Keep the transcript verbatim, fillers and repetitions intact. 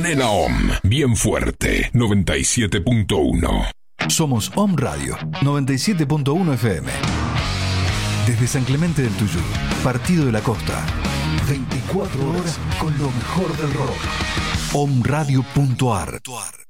Plena O M, bien fuerte, noventa y siete punto uno. Somos O M Radio, noventa y siete punto uno F M. Desde San Clemente del Tuyú, Partido de la Costa. veinticuatro horas con lo mejor del rock. omradio punto ar